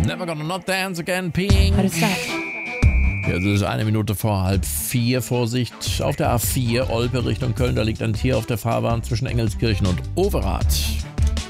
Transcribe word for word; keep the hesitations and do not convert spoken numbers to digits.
Never Gonna Not Dance Again, Pink. What is that? Jetzt ist eine Minute vor halb vier. Vorsicht auf der A vier, Olpe Richtung Köln. Da liegt ein Tier auf der Fahrbahn zwischen Engelskirchen und Overath.